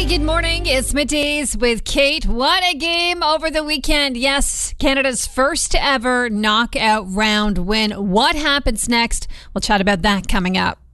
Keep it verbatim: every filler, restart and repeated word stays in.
good morning. It's middays with Kate. What a game over the weekend. Yes, Canada's first ever knockout round win. What happens next? We'll chat about that coming up.